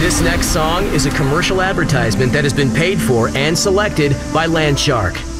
This next song is a commercial advertisement that has been paid for and selected by Landshark.